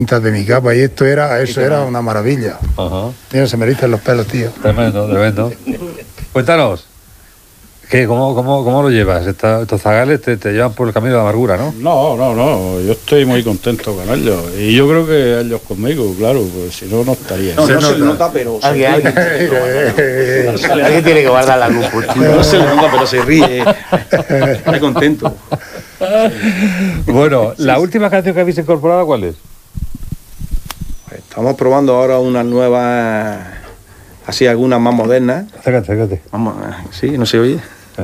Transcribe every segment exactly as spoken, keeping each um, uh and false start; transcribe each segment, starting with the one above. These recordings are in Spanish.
de mi capa y esto era, eso era una maravilla. Ajá. Mira, se me erizan los pelos, tío. Tremendo, tremendo. Cuéntanos, ¿qué, cómo, cómo, ¿cómo lo llevas? Esta, estos zagales te, te llevan por el camino de la amargura, ¿no? No, no, no, yo estoy muy contento con ellos. Y yo creo que ellos conmigo, claro, pues si no, no estaría. No, no se le nota, pero se Alguien, ríe. alguien, alguien tiene que guardar la luz. No se le nota, pero se ríe. Está contento. Bueno, la última canción que habéis incorporado, ¿cuál es? Estamos probando ahora unas nuevas, así algunas más modernas. Acércate, acércate. Vamos, sí, no se oye.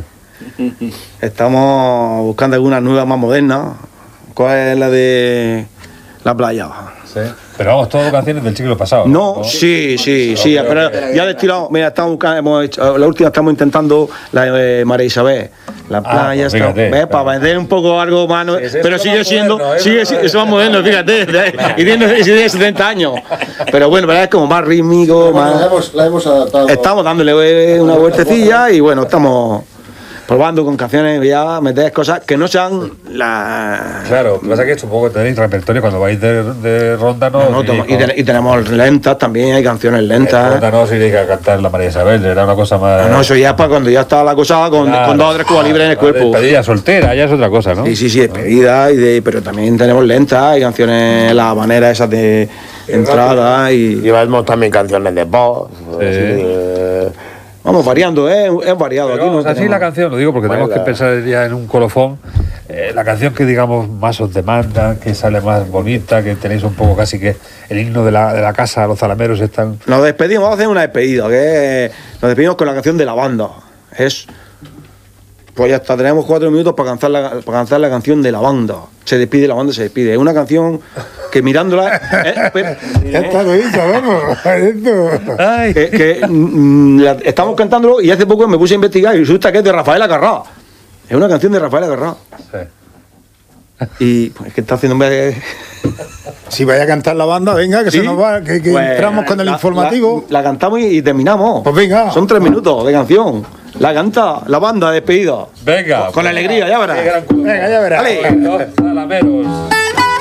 Estamos buscando algunas nuevas más modernas. ¿Cuál es la de la playa? Sí. Pero vamos, todas canciones del siglo pasado. No, sí, sí, sí, No, pero pero- ya de estilo, mira, estamos buscando, hemos hecho, la última estamos intentando la de María Isabel. La playa pues está, fíjate, ¿ves? Para claro. vender un poco algo más, ¿no? Sí, sí, pero eso sigue más siendo, moderno, ¿eh? sigue siendo, eso más moderno, fíjate, y tiene, y tiene setenta años. Pero bueno, ¿verdad? Es como más rítmico, Bueno, la más. hemos, la hemos adaptado. Estamos dándole una vueltecilla y bueno, estamos probando con canciones, ya meter cosas que no sean la. Claro, lo que pasa es que esto un poco tenéis repertorio cuando vais de, de ronda, ¿no? No, no, y, ten- y tenemos lentas también, hay canciones lentas. Ronda no se dedica a cantar la María Isabel, era una cosa más. No, no, eso ya es para cuando ya está la cosa con, Claro, con dos o tres cubas libres en el cuerpo. Despedida soltera, ya es otra cosa, ¿no? Sí, sí, sí, despedida, y de, pero también tenemos lentas y canciones, la manera esas de entrada y. Llevamos también canciones de pop. Sí. eh, Vamos variando, ¿eh? Es variado. Pero Aquí vamos, no así tenemos- la canción, lo digo porque tenemos que pensar ya en un colofón. Eh, la canción que digamos más os demanda, que sale más bonita, que tenéis un poco casi que el himno de la, de la casa, los zalameros están. Nos despedimos, vamos a hacer una despedida, que es- nos despedimos con la canción de la banda. Es. Pues ya está, tenemos cuatro minutos para cantar la, para cantar la canción de la banda. Se despide la banda, se despide. Es una canción que mirándola. eh, pero- Ya está lo dicho, vamos. Esto. Ay. que, que, mm, la- estamos cantándolo y hace poco me puse a investigar y resulta que es de Rafael Acarrá. Es una canción de Rafael Acarrá. Sí. Y pues, es que está haciendo. Si vaya a cantar la banda, venga, que Sí. se nos va, que, que Pues, entramos con el la- informativo. La, la cantamos y, y terminamos. Pues venga. Son tres minutos de canción. La canta la banda despedida. Venga. Con alegría, ya verás. Qué gran colofón. Venga, ya verás. Dale. Los zalameros.